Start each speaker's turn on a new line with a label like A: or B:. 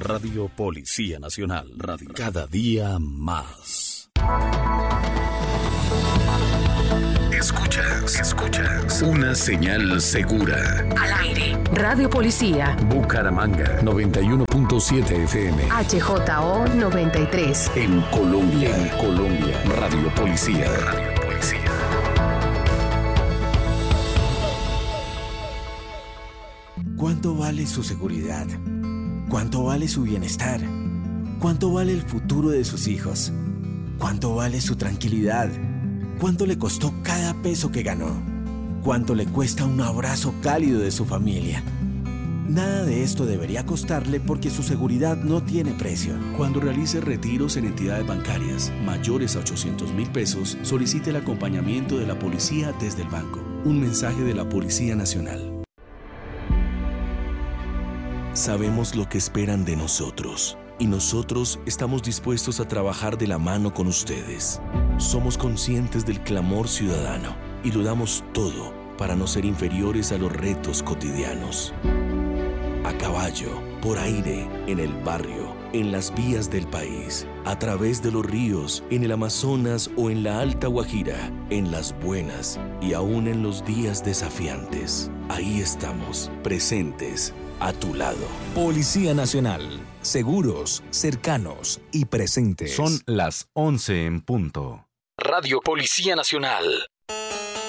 A: Radio Policía Nacional. Radio cada día más. Escuchas una señal segura.
B: Al aire. Radio Policía.
A: Bucaramanga 91.7 FM.
B: HJO 93.
A: En Colombia. Radio Policía.
C: ¿Cuánto vale su seguridad? ¿Cuánto vale su bienestar? ¿Cuánto vale el futuro de sus hijos? ¿Cuánto vale su tranquilidad? ¿Cuánto le costó cada peso que ganó? ¿Cuánto le cuesta un abrazo cálido de su familia? Nada de esto debería costarle porque su seguridad no tiene precio.
D: Cuando realice retiros en entidades bancarias mayores a 800,000 pesos, solicite el acompañamiento de la policía desde el banco. Un mensaje de la Policía Nacional. Sabemos lo que esperan de nosotros y nosotros estamos dispuestos a trabajar de la mano con ustedes. Somos conscientes del clamor ciudadano y lo damos todo para no ser inferiores a los retos cotidianos. A caballo, por aire, en el barrio, en las vías del país, a través de los ríos, en el Amazonas o en la Alta Guajira, en las buenas y aún en los días desafiantes. Ahí estamos, presentes, a tu lado.
E: Policía Nacional, seguros, cercanos y presentes.
F: Son las 11 en punto.
A: Radio Policía Nacional.